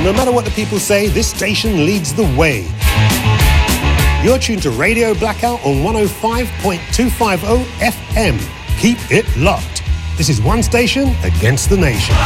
No matter what the people say, this station leads the way. You're tuned to Radio Blackout on 105.250 FM. Keep it locked. This is One Station Against the Nation.